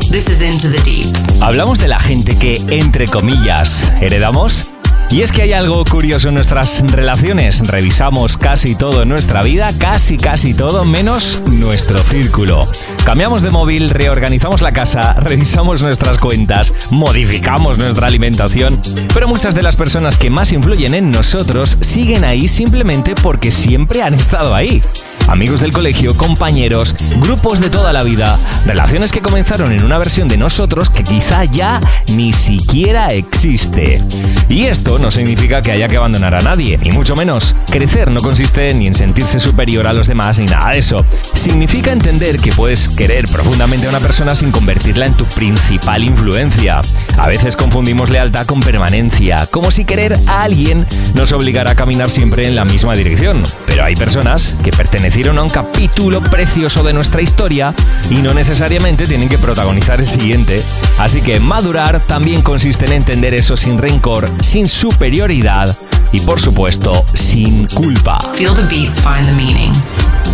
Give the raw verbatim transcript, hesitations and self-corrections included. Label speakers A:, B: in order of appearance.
A: This is Into the Deep.
B: Hablamos de la gente que, entre comillas, heredamos. Y es que hay algo curioso en nuestras relaciones. Revisamos casi todo en nuestra vida, casi casi todo, menos nuestro círculo. Cambiamos de móvil, reorganizamos la casa, revisamos nuestras cuentas, modificamos nuestra alimentación, pero muchas de las personas que más influyen en nosotros siguen ahí simplemente porque siempre han estado ahí. Amigos del colegio, compañeros, grupos de toda la vida, relaciones que comenzaron en una versión de nosotros que quizá ya ni siquiera existe. Y esto no significa que haya que abandonar a nadie, ni mucho menos. Crecer no consiste ni en sentirse superior a los demás ni nada de eso. Significa entender que puedes querer profundamente a una persona sin convertirla en tu principal influencia. A veces confundimos lealtad con permanencia, como si querer a alguien nos obligara a caminar siempre en la misma dirección. Pero hay personas que pertenecieron a un capítulo precioso de nuestra historia y no necesariamente tienen que protagonizar el siguiente. Así que madurar también consiste en entender eso sin rencor, sin superioridad y, por supuesto, sin culpa.
A: Feel the beats, find the meaning.